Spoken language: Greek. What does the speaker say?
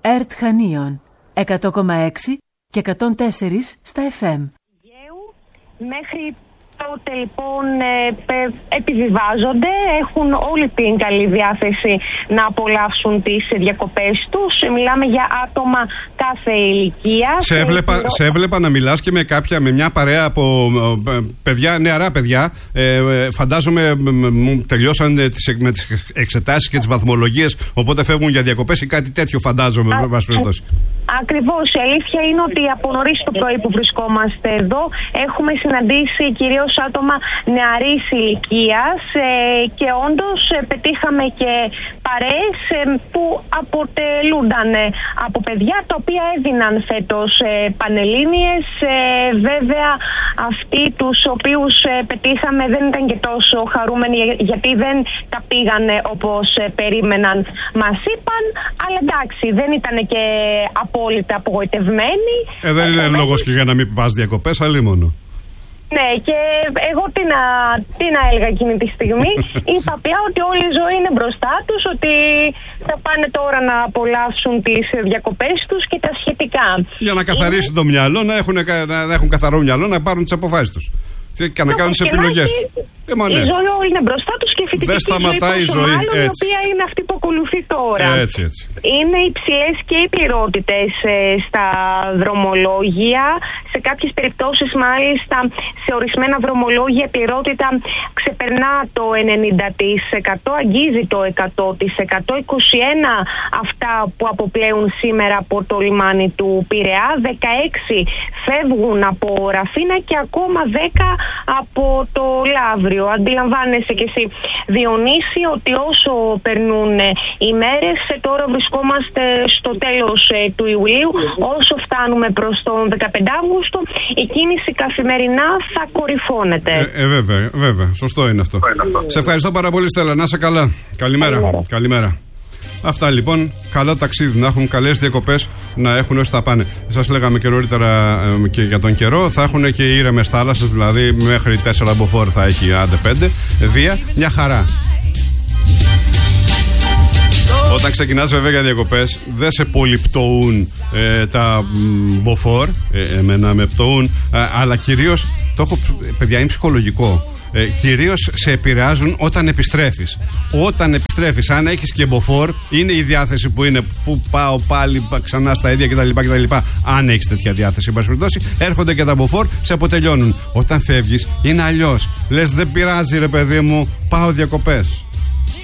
ΕΡΤ Χανίων 100,6 και 104 στα FM. Μέχρι τότε λοιπόν επιβιβάζονται, έχουν όλη την καλή διάθεση να απολαύσουν τις διακοπές τους. Μιλάμε για άτομα κάθε ηλικία. Σε έβλεπα να μιλάς και με μια παρέα από παιδιά, νεαρά παιδιά. Φαντάζομαι τελειώσαν με τις εξετάσεις και τις βαθμολογίες, οπότε φεύγουν για διακοπές ή κάτι τέτοιο, φαντάζομαι. Ακριβώς. Η αλήθεια είναι ότι από νωρίς το πρωί που βρισκόμαστε εδώ έχουμε συναντήσει κυρίως άτομα νεαρής ηλικίας και όντως πετύχαμε και παρέες που αποτελούνταν από παιδιά τα οποία έδιναν φέτος πανελλήνιες. Βέβαια αυτοί τους οποίους πετύχαμε δεν ήταν και τόσο χαρούμενοι γιατί δεν τα πήγανε όπως περίμεναν, μας είπαν, αλλά εντάξει, δεν ήταν και απόλυτα απογοητευμένοι. Δεν είναι λόγος και για να μην πας διακοπές, αλλήμονο. Ναι, και εγώ τι να έλεγα εκείνη τη στιγμή. Είπα απλά ότι όλη η ζωή είναι μπροστά τους, ότι θα πάνε τώρα να απολαύσουν τις διακοπές τους και τα σχετικά. Για να καθαρίσει το μυαλό, να έχουν καθαρό μυαλό, να πάρουν τις αποφάσεις τους και να κάνουν τις επιλογές τους. Η ζωή όλη είναι μπροστά τους και φυσικά δεν σταματάει η ζωή, η οποία είναι αυτή που ακολουθεί τώρα. Έτσι. Είναι υψηλές και οι πληρότητες στα δρομολόγια. Σε κάποιες περιπτώσεις μάλιστα σε ορισμένα δρομολόγια η πληρότητα ξεπερνά το 90%, αγγίζει το 100%. 21 αυτά που αποπλέουν σήμερα από το λιμάνι του Πειραιά, 16 φεύγουν από Ραφίνα και ακόμα 10 από το Λαύριο. Αντιλαμβάνεσαι και εσύ, Διονύση, ότι όσο περνούν οι μέρες, τώρα βρισκόμαστε στο τέλος του Ιουλίου, όσο φτάνουμε προς τον 15 Αύγουστο, η κίνηση καθημερινά θα κορυφώνεται. Βέβαια, σωστό είναι αυτό. Σε ευχαριστώ πάρα πολύ, Στέλλα, να είσαι καλά. Καλημέρα. Αυτά λοιπόν, καλό ταξίδι, να έχουν καλές διακοπές, να έχουν όσοι θα πάνε. Σας λέγαμε και νωρίτερα και για τον καιρό, θα έχουν και ήρεμες θάλασσες, δηλαδή μέχρι 4 μποφόρ θα έχει, άντε 5, Δία, μια χαρά. Όταν ξεκινάς βέβαια για διακοπές, δεν σε πολύ πτωούν τα μποφόρ, εμένα με πτωούν, αλλά κυρίως, το έχω, παιδιά, είναι ψυχολογικό. Κυρίως σε επηρεάζουν όταν επιστρέφεις. Όταν επιστρέφεις, αν έχεις και μποφόρ, είναι η διάθεση που είναι, που πάω πάλι ξανά στα ίδια κτλ. Αν έχεις τέτοια διάθεση, έρχονται και τα μποφόρ, σε αποτελειώνουν. Όταν φεύγεις, είναι αλλιώς. Λες, δεν πειράζει ρε παιδί μου, πάω διακοπές.